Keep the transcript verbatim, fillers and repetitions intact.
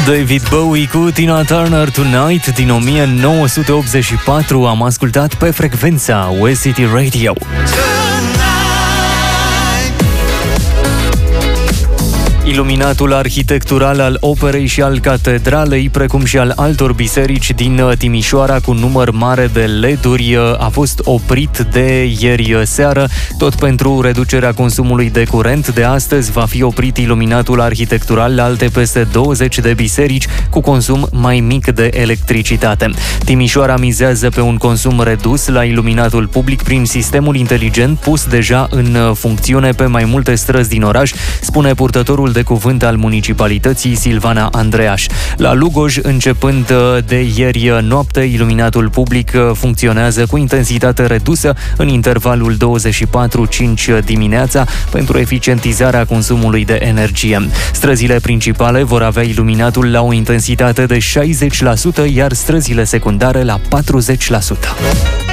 David Bowie cu Tina Turner Tonight din o mie nouă sute optzeci și patru. Am ascultat pe frecvența West City Radio. Iluminatul arhitectural al operei și al catedralei, precum și al altor biserici din Timișoara cu număr mare de L E D-uri, a fost oprit de ieri seară, tot pentru reducerea consumului de curent. De astăzi va fi oprit iluminatul arhitectural la alte peste douăzeci de biserici cu consum mai mic de electricitate. Timișoara mizează pe un consum redus la iluminatul public prin sistemul inteligent pus deja în funcțiune pe mai multe străzi din oraș, spune purtătorul de cuvânt al municipalității, Silvana Andreaș. La Lugoj, începând de ieri noapte, iluminatul public funcționează cu intensitate redusă în intervalul douăzeci și patru cinci dimineața pentru eficientizarea consumului de energie. Străzile principale vor avea iluminatul la o intensitate de șaizeci la sută, iar străzile secundare la patruzeci la sută.